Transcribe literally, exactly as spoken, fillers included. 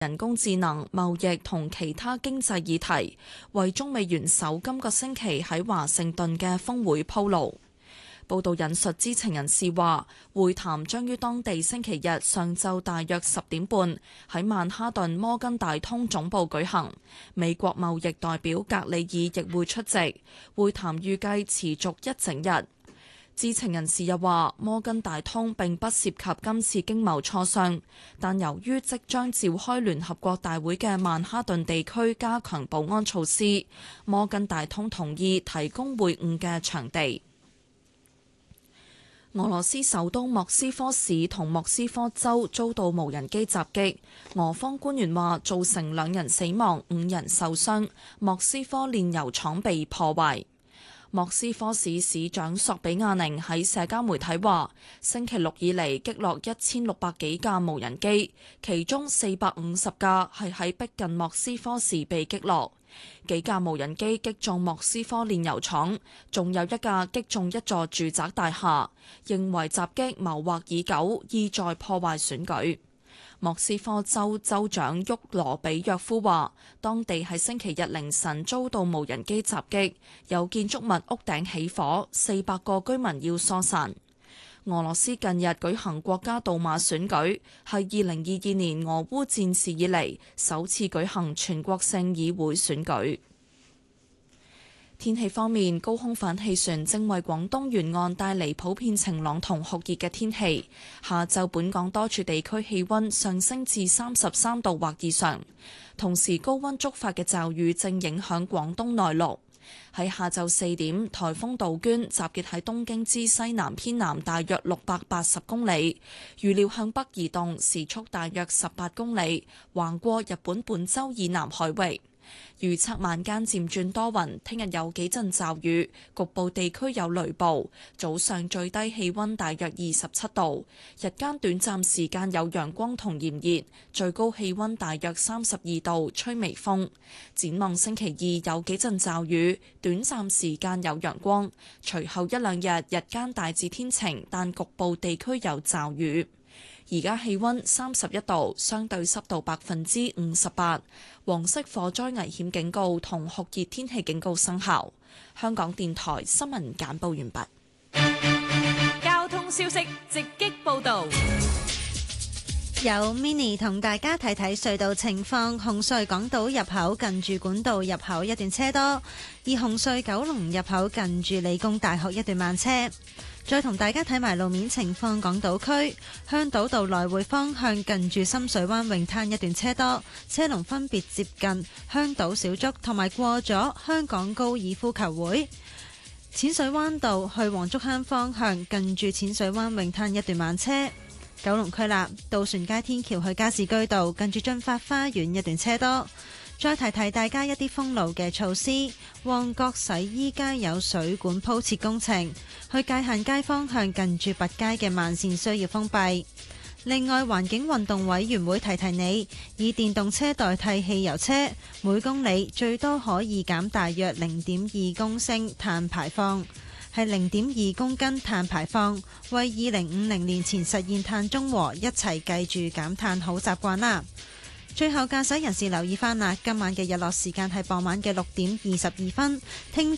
人工智能、貿易同其他經濟議題，為中美元首今個星期喺華盛頓嘅峰會鋪路。報道引述知情人士話，會談將於當地星期日上晝大約十點半喺曼哈頓摩根大通總部舉行。美國貿易代表格里爾亦會出席。會談預計持續一整日。知情人士又話，摩根大通並不涉及今次經貿磋商，但由於即將召開聯合國大會嘅曼哈頓地區加強保安措施，摩根大通同意提供會晤嘅場地。俄羅斯首都莫斯科市同莫斯科州遭到無人機襲擊，俄方官員話造成兩人死亡、五人受傷，莫斯科煉油廠被破壞。莫斯科市市長索比亞寧喺社交媒體話，星期六以嚟擊落一千六百幾架無人機，其中四百五十架係喺逼近莫斯科時被擊落。幾架無人機擊中莫斯科煉油廠，仲有一架擊中一座住宅大廈，認為襲擊謀劃已久，意在破壞選舉。莫斯科州州長沃羅比約夫話，當地喺星期日凌晨遭到無人機襲擊，有建築物屋頂起火，四百個居民要疏散。俄羅斯近日舉行國家杜馬選舉，係二零二二年俄烏戰事以嚟首次舉行全國性議會選舉。天氣方面，高空反氣旋正為廣東沿岸帶嚟普遍晴朗同酷熱嘅天氣。下晝本港多處地區氣溫上升至三十三度或以上，同時高溫觸發嘅驟雨正影響廣東內陸。喺下晝四點，颱風杜鵑集結喺東京之西南偏南大約六百八十公里，預料向北移動，時速大約十八公里，橫過日本本州以南海域。預測晚間漸轉多雲，聽日有幾陣驟雨，局部地區有雷暴。早上最低氣溫大約二十七度，日間短暫時間有陽光同炎熱，最高氣溫大約三十二度，吹微風。展望星期二有幾陣驟雨，短暫時間有陽光，隨後一兩日日間大致天晴，但局部地區有驟雨。而家氣溫三十一度，相對濕度百分之五十八，黃色火災危險警告同酷熱天氣警告生效。香港電台新聞簡報完畢。 交通消息直擊報道， 有 Mini 同大家睇睇隧道情況。紅隧港島入口近住管道入口一段車多，而紅隧九龍入口近住理工大學一段慢車。再同大家睇埋路面情況，港島區香島道來回方向近住深水灣泳灘一段車多，車龍分別接近香島小築同埋過咗香港高爾夫球會。淺水灣道去黃竹坑方向近住淺水灣泳灘一段慢車。九龍區立渡船街天橋去加士居道近住駿發花園一段車多。再提提大家一啲封路嘅措施，旺角洗衣街有水管鋪設工程，去界限街方向近住拔街嘅慢線需要封閉。另外，環境運動委員會提提你，以電動車代替汽油車，每公里最多可以減大約零點二公升碳排放，係零點二公斤碳排放，為二零五零年前實現碳中和一齊計住減碳好習慣啦。最後，駕駛人士留意翻啦，今晚嘅日落時間係傍晚嘅六點二十二分。聽